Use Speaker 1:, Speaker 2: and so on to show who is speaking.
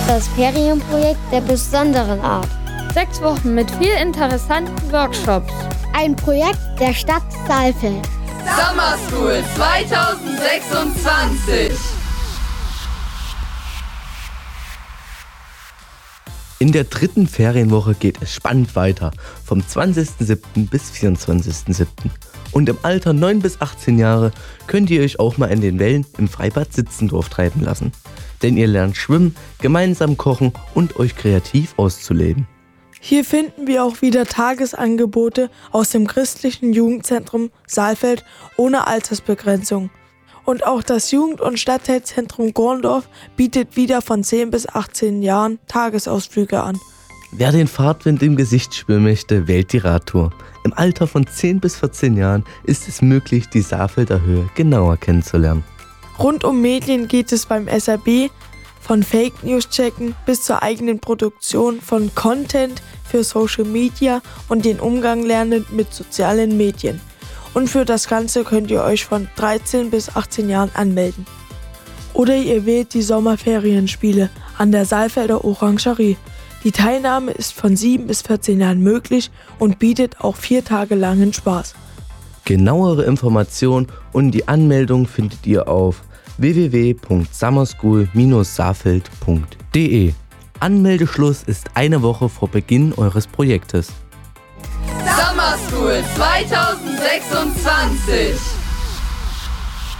Speaker 1: Das Ferienprojekt der besonderen Art.
Speaker 2: 6 Wochen mit viel interessanten Workshops.
Speaker 1: Ein Projekt der Stadt Saalfeld.
Speaker 3: Summer School 2026.
Speaker 4: In der 3. Ferienwoche geht es spannend weiter, vom 20.07. bis 24.07. Und im Alter 9 bis 18 Jahre könnt ihr euch auch mal in den Wellen im Freibad Sitzendorf treiben lassen. Denn ihr lernt schwimmen, gemeinsam kochen und euch kreativ auszuleben.
Speaker 5: Hier finden wir auch wieder Tagesangebote aus dem christlichen Jugendzentrum Saalfeld ohne Altersbegrenzung. Und auch das Jugend- und Stadtteilzentrum Gorndorf bietet wieder von 10 bis 18 Jahren Tagesausflüge an.
Speaker 4: Wer den Fahrtwind im Gesicht spüren möchte, wählt die Radtour. Im Alter von 10 bis 14 Jahren ist es möglich, die Saalfelder Höhe genauer kennenzulernen.
Speaker 5: Rund um Medien geht es beim SRB von Fake News checken bis zur eigenen Produktion von Content für Social Media und den Umgang lernen mit sozialen Medien. Und für das Ganze könnt ihr euch von 13 bis 18 Jahren anmelden. Oder ihr wählt die Sommerferienspiele an der Saalfelder Orangerie. Die Teilnahme ist von 7 bis 14 Jahren möglich und bietet auch 4 Tage langen Spaß.
Speaker 4: Genauere Informationen und die Anmeldung findet ihr auf www.summerschool-saalfeld.de. Anmeldeschluss ist eine Woche vor Beginn eures Projektes.
Speaker 3: Summer School 2026.